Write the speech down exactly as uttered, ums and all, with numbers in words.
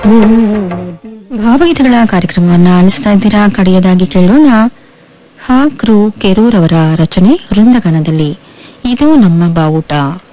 ಭಾವಗೀತೆಗಳ ಕಾರ್ಯಕ್ರಮವನ್ನ ಆಲಿಸ್ತಾ ಇದ್ದೀರಾ. ಕಡೆಯದಾಗಿ ಕೇಳೋಣ ಹಾ ಕೃ ಕೆರೂರವರ ರಚನೆ ವೃಂದಗಾನದಲ್ಲಿ ಇದು ನಮ್ಮ ಬಾವುಟ.